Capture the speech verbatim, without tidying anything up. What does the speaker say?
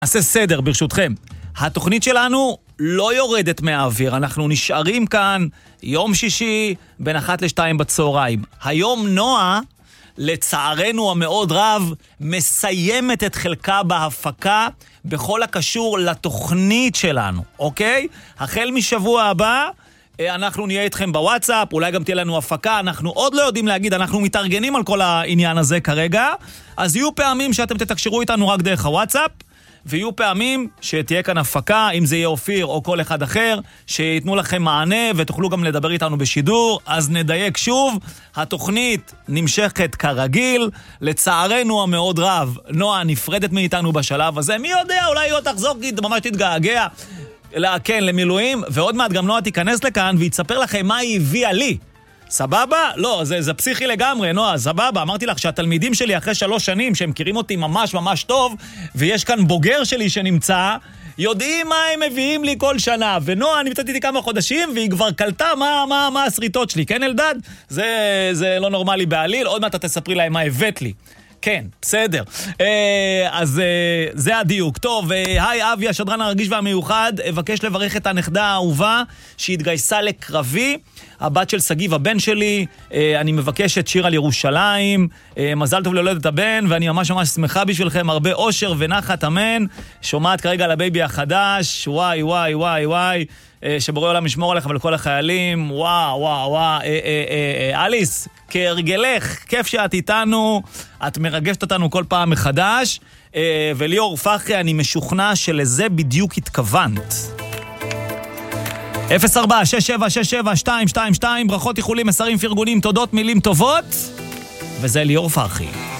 נעשה סדר ברשותכם. התוכנית שלנו לא יורדת מהאוויר, אנחנו נשארים כאן יום שישי בין אחת לשתיים בצהריים. היום נועה, לצערנו המאוד רב, מסיימת את חלקה בהפקה בכל הקשור לתוכנית שלנו, אוקיי? החל משבוע הבא אנחנו נהיה איתכם בוואטסאפ, אולי גם תהיה לנו הפקה, אנחנו עוד לא יודעים להגיד, אנחנו מתארגנים על כל העניין הזה כרגע, אז יהיו פעמים שאתם תתקשרו איתנו רק דרך הוואטסאפ, ויהיו פעמים שתהיה כאן הפקה, אם זה יהיה אופיר או כל אחד אחר, שיתנו לכם מענה ותוכלו גם לדבר איתנו בשידור. אז נדייק שוב, התוכנית נמשכת כרגיל, לצערנו המאוד רב, נועה נפרדת מאיתנו בשלב הזה, מי יודע, אולי היא עוד תחזור, כי ממש תתגעגע, כן, למילואים, ועוד מעט גם נועה תיכנס לכאן ויתספר לכם מה היא הביאה לי. סבבה? לא, זה, זה פסיכי לגמרי, נועה, סבבה. אמרתי לך שהתלמידים שלי אחרי שלוש שנים, שהם מכירים אותי ממש ממש טוב, ויש כאן בוגר שלי שנמצא, יודעים מה הם מביאים לי כל שנה. ונועה, אני מצאתי איתי כמה חודשים, והיא כבר קלטה מה, מה, מה הסריטות שלי. כן, אלדד? זה, זה לא נורמלי בעליל. עוד מעט אתה תספרי להם מה הבאת לי. כן, בסדר. אז זה הדיוק. טוב, היי אבי, השדרן הרגיש והמיוחד, אבקש לברך את הנכדה האהובה שהתגייסה לקרבי, הבת של סגיב הבן שלי, אני מבקש את שיר על ירושלים, מזל טוב להולדת הבן, ואני ממש ממש שמחה בשבילכם, הרבה אושר ונחת, אמן. שומעת כרגע על הבייבי החדש, וואי וואי וואי וואי, שבורא עולם ישמור עליך ולכל החיילים, וואו וואו וואו, אליס, כהרגלך, כיף שאת איתנו, את מרגשת אותנו כל פעם מחדש, וליאור פחרי, אני משוכנע שלזה בדיוק התכוונת. אפס ארבע שש שבע שש שבע שתיים שתיים שתיים, ברכות, איחולים, מסרים, פרגונים, תודות, מילים טובות, וזה ליאור פחרי.